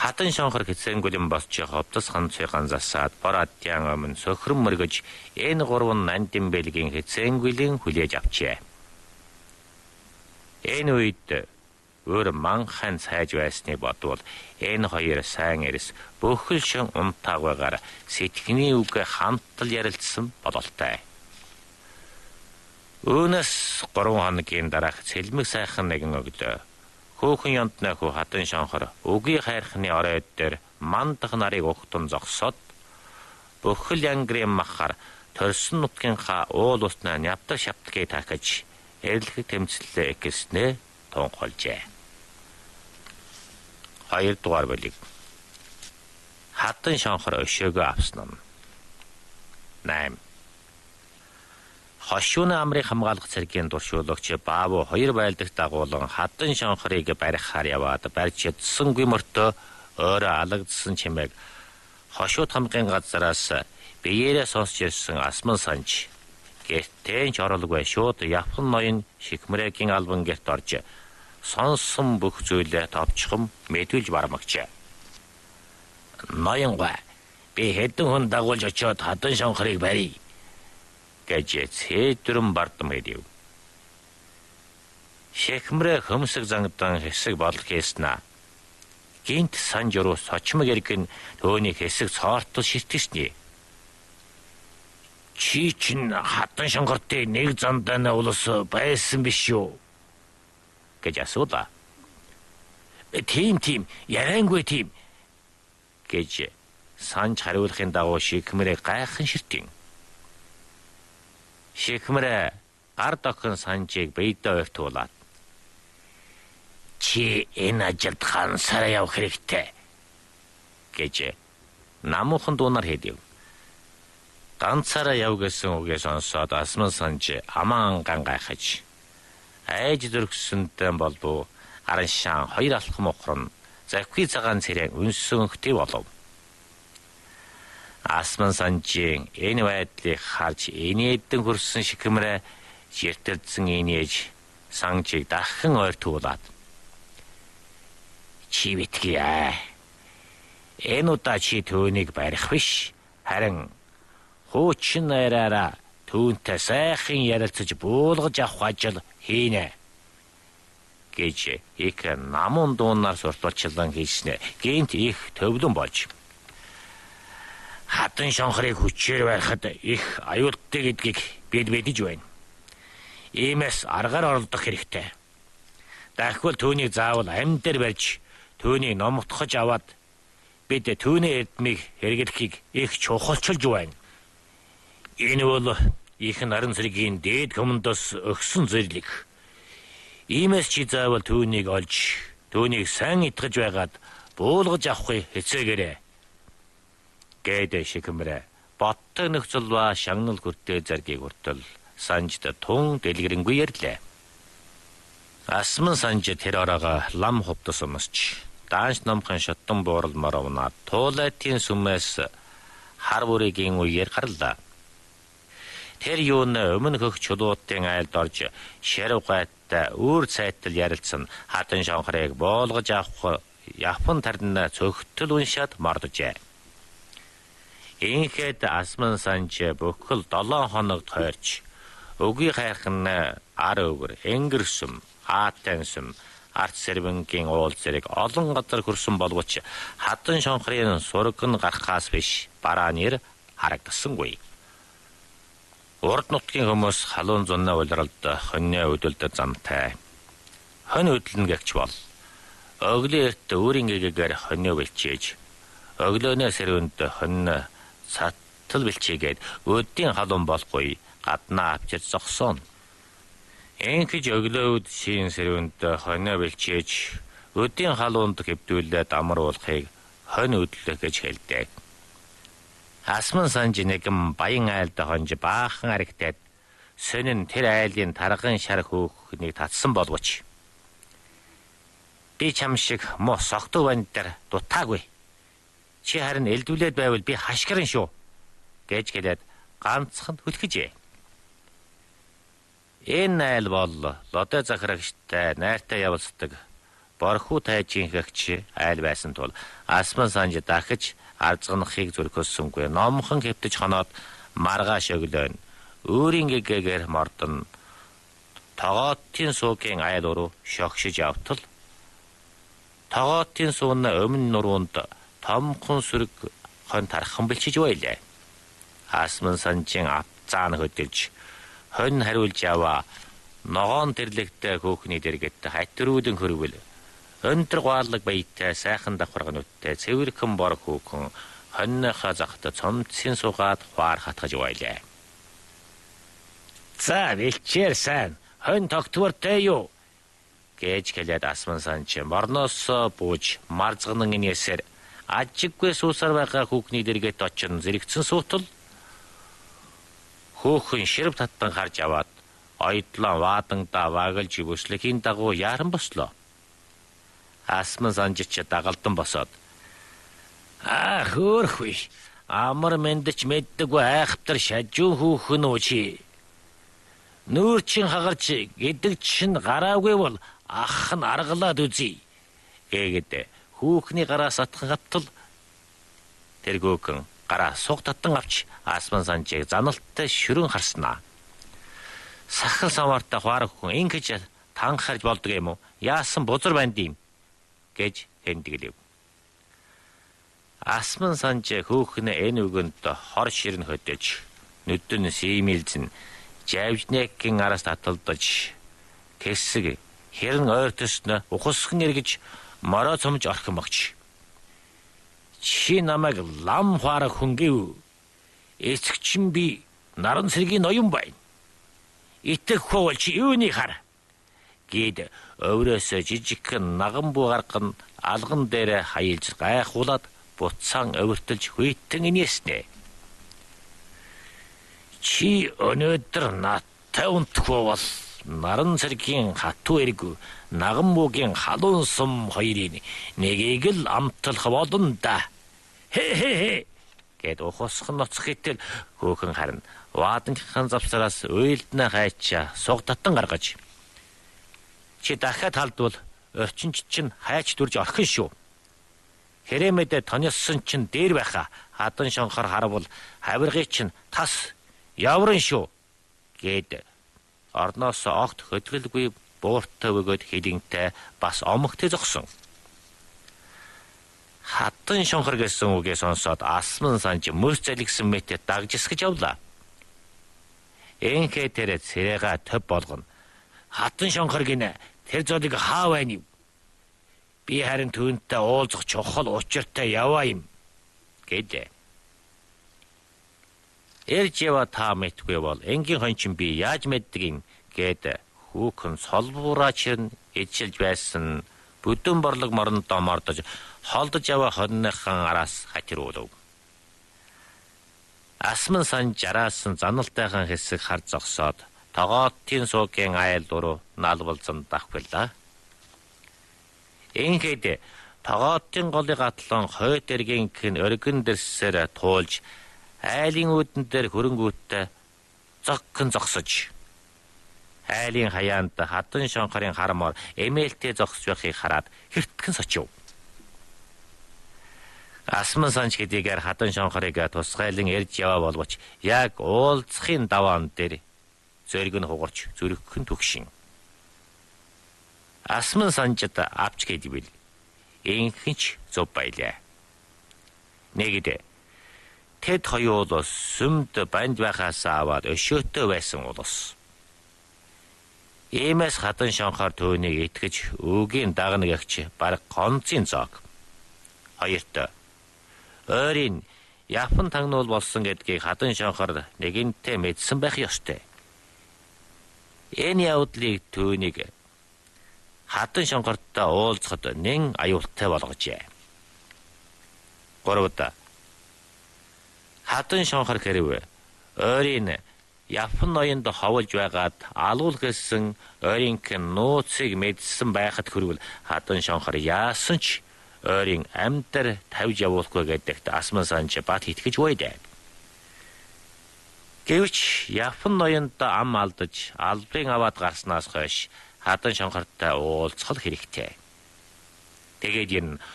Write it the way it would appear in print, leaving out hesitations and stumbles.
Хатан шонхор хэцэнгүлэн босч ховдосхан цайхан засаад бораттян өмнө сөхрөн мөргөж энэ гурван нандин бэлгийн хэцэнгүлэн хүлээж авчээ. Энэ үед өөр манхан сайж байсныг бодвол энэ хоёр сайн эрэс бүхэл шин унтаагүйгээр сэтгэний үг хамтал ярилцсан бодолтой. Үүнээс 3 хоногийн дараах цэлмэг сайхан нэгэн өглөө хөөхөн ёнтны хүү хатан шонхор үгийн хайрхны оройд дээр мандах нарыг ухтун зогсоод бүхэл янгрын махаар торсон нутгийнхаа уул усна нявдаг шавтгийг тахиж эрлэх тэмцэлээ экснэ тунхолжээ. 2 дугаар бүлэг. Хатан шонхор өшөөгөө авсан нь. 8. Хошууны амрыг хамгаалах цэргийн дуршуулагч Баавуу 2 байлдах дагуулan хатан шонхорыг барихаар яваад барьж ядсангүй мөртөө өөрөө алагдсан чимээг хошууд хамгын газараас биеэрээ сонсч ирсэн асман санж гэртээ ч оролгүй шууд явхан ноён Шикмрэгийн албан гэрт орж сонсон бүх зүйлээ товчхон мэдүүлж бармагчээ. Ноён гоо би хэдэн хүн дагуулж очиод хатан шонхорыг барья гэж цээдрэн бардам хэдив. Шикмрэ хөмсөг зангадан хэсэг болох хийснэ. Гинт санж руу сочмог иргэн төөний хэсэг цоортол ширтгэсний. Чи чин хатан шонхортой нэг зандаа улс байсан биш юу? Гэж асуулаа. Тийм яриангүй тийм гэж санж хариулахын дагуу Шикмрэ гайхан ширтэн. Шикмрэ гар дохин санжийг биедээ ойртуулаад чи энэ ажилд хансараа явах хэрэгтэй гэж намуухан дуунаар хэдэв. Ганцаараа яв гэсэн үгээ сонсоод асман санж аман анган гайхаж айж зөргсөнтэй болов аран шаан 2 алхам ухран завхи цагаан цэрэг үнсөнхтэй болов. Асман санжийн энэ байдлыг харж инээдэн хөрсөн Шикмрэ жиртэлдсэн инээж санжийг дахин ойртуулаад чи битгийа. Энэ удаа чи төөнийг барих биш харин хуучин найраараа түүнтэй сайхан ярилцаж буулгаж авах ажил хийнэ гэж их намун дуунаар сурталчлан хийснэ. Гинт их төвлөн болж хатан шонхорыг хүчээр барихад их аюултай гэдгийг бид мэдэж байна. Иймээс аргаар оролдох хэрэгтэй. Дахивал түүнийг заавал амьд дээр барьж түүнийг номтгож аваад бид түүний эдмийг хэрэглэхийг их чухалчилж байна. Энэ бол их наран цэргийн дээд командос өгсөн зэрлэг. Иймээс чи заавал түүнийг олж түүнийг сайн итгэж байгаад буулгаж авахыг хэцээгээрэй. Гэдэг Шикмрэ боттог нөхцөл ба шагнал хүртээ заргийг хүртэл санжд тун дэлгэрэнгүй ярьлаа. Асман санж тэр ороогоо лам хувдас өмсч даанч номхон шоттон бууралмаар унаад туулайтын сүмээс хар бүрийн үеэр гарлаа. Тэр юуны өмнө хөх чулуутын айлд орж шарв гайттай өөр цайтал ярилцсан хатан шонхорыг боолгож авах япон тарна цогтөл уншаад мордожээ. Инхэд асман санж бүхэл 7 хоног тойрч өгийн хайрхан ар өвөр энгэрсүм хаатансүм арт сервэнгийн уул зэрэг олон газар хөрсөн боловч хатан шонхрын сурган гарахаас биш бараа нэр харагдсангүй. Урд нутгийн хүмүүс халуун зунна улиралд хоньны өдөлд замтай. Хонь өдөлнө гэгч бол өглөө эрт өөрийн гэгээр хоньно бэлчээж өглөөнөө сэрвэнд хонь саттал бэлчээгээд өдийн халуун болохгүй гаднаа авчирч зогсооно. Энхэж өглөөд шин сэрвэнд хоньно бэлчээж өдийн халуунд хэвдүүлээд амруулахыг хонь өдлөх гэж хэлдэг. Асман санж нэгэн баян айлд хонж баахан аригтаад сонин тэр айлын тарган шар хөөхнийг татсан боловч би чам шиг мо согтуу банд дээр дутаагүй. Чи харин элдвлээд байвал би хашгиран шүү гэж хэлээд ганцхан хүлхэжээ. Энэ айл бол лодой захирагчтай найртай явцдаг борхуу тайжийн хэгч айл байсан тул Асман Санж дахиж арзганахыг зөрөхөссөнгүй номхон хэвтэж хоноод маргааш өглөө өөрийн гэгээр мордон тогоотын суугийн айл руу шогшиж явтал тогоотын суун өмнө нуруунд томхон сүрэг хон тархан бэлчиж байлаа. Асман Санжийн авцаан хөдөлж хонь хариулж яваа ногоон тэрлэгтэй хөөхний дэргэт хатируудын хөрвөл өндөр гуалаг баятай сайхан давхаргануудтай цэвэрхэн бор хөөхөн хоньныхаа захта цомцын суугаад хуар хатгаж байлаа. За бэлчээр сайн хонь тогтвортой юу гэж хэлээд Асман Санж морноос бууж марзганан инээсээр ажиггүй суусаар байгаа хүүхний дэргэт очин зэрэгцэн суутал хөөхөн ширв таттан харж аваад ойдлон ваадангда вагалж бүслэхийн дагуу яаран бослоо. Асман Санж ч дагалдан босоод хөөрхүй амар мэндч мэддэггүй айхтар шажуу хүүхэн үү чи нүүр чин хагарч гэдэг чинь гараагүй бол ах нь аргалаад үзье гэгээд хүүхний гараас атхан хавтал тэр хөөхөн гараа суг татан авч Асман Санжийг заналттай шүрэн харснаа. Сахал самаартай хуар хүн ингэж танхарж болдог юм уу? Яасан бузар банд юм гэж хэндэглэв. Асман Санж хөөхнөө энэ үгэнд хор ширэн хөдөж нүдэн сиймэлзэн жавжнекийн араас таталдаж тэсэг хэрэн ойртосно ухасхан эргэж мороо цомж орхон багч. Чи намайг лам хуар хүн гэв. Эцэгчин би наран сэргийн ноён байна. Итэх хөвөл чи юуны хар гээд өврөөсөө жижигхэн наган буу гарган алган дээр хаялж гайхуулаад буцаан өвөртөлж хүйтэн инээснэ. Чи өнөөдөр наттай унтхгүй бол наран сэргийн хатуу эрг наган буугийн халуун сум хоёрын нэгийг л амтлах болно да. Хэ гэд ухасхан ноцох итэл хөөхөн харин ваадынхын завсараас уйлднаа хайчаа суг татан гаргаж чи дахиад халдвал орчинч чинь хайч дүрж орхон шүү. Хэрэмэдэ тонёссон чинь дээр байха хадан шонхор харвал хавиргыг чинь тас яврын шүү гэд орноос огт хөдөлгөлгүй бууртай өгөөд хилэнтэй бас омогтой зогсон. Хатан шонхор гэсэн үгээ сонсоод Асман Санж мөс залгсан мэт дагжсгэж явлаа. Энхэ тэр цэрэга төв болгоно. Хатан шонхор гинэ тэр зодыг хаа байна юу? Би харин түүнтэй уулзах чухал учиртай яваа юм гэдэг. Эрж ява та мэдгүй бол энгийн хончин би яаж мэддэг юм гэд хүүхэн солбуураа чирн ижлж байсан бүдүүн борлог моронд домордож холдож яваа хонныхан араас хатируулв. Асман Санж араасан заналтайхан хэсэг хар зогсоод тогоотын суугийн айл руу налбалзан давхвлаа. Ингээд тогоотын голыг атлан хойд эргийнхэн өргөн дэрсээр туулж айлын үүдэн дээр хөрөнгүүттэй зогхон зогсож айлын хаяанд хатан шонхорын хармаар эмээлтэй зогсож байхыг хараад хэртгэн сочив. Асман Санж гэдгээр хатан шонхорыг тусгайлан эрж яваа боловч яг уулзахын даваан дээр зөрг нь хугарч зүрххэн түгшин. Асман Санжд авч гэдвэл инхэнч зөв байлаа. Нэгдэ тэд хоёул сүмд банд байхаас аваад өшөөтэй байсан улс. Иймээс хатан шонхор түүнийг итгэж үгийн дагна гэгч баг гонцын зоог. Хоёрт ойрын япон тагнуул болсон гэдгийг хатан шонхор нэгэнтээ мэдсэн байх ёстой. Энэ явдлыг түүнийг хатан шонхортой уулзахад нэн аюултай болгожээ. Гуравда хатан шонхор хэрвээ ойрын япон ноёнд ховолж байгаад алуул гэсэн ойрынхын нууцыг мэдсэн байхад хүрвэл хатан шонхор яасан ч ойрын амьдар тавьж явуулахгүй гэдэгт Асман Санж бат итгэж байдаа. Гэвч япон ноёнд ам алдаж албын аваад гарснаас хойш хатан шонхортой уулзах хэрэгтэй. Тэгээд энэ